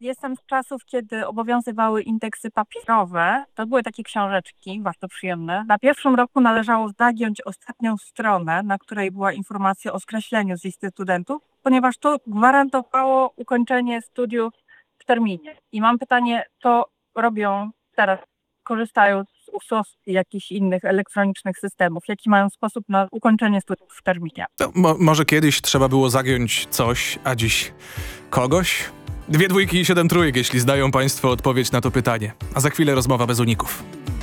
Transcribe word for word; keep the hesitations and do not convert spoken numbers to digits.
Jestem z czasów, kiedy obowiązywały indeksy papierowe. To były takie książeczki, bardzo przyjemne. Na pierwszym roku należało zagiąć ostatnią stronę, na której była informacja o skreśleniu z listy studentów, ponieważ to gwarantowało ukończenie studiów w terminie. I mam pytanie, co robią teraz, korzystają z U S O S i jakichś innych elektronicznych systemów? Jaki mają sposób na ukończenie studiów w terminie? No, mo- może kiedyś trzeba było zagiąć coś, a dziś kogoś? Dwie dwójki i siedem trójek, jeśli zdają Państwo odpowiedź na to pytanie. A za chwilę rozmowa bez uników.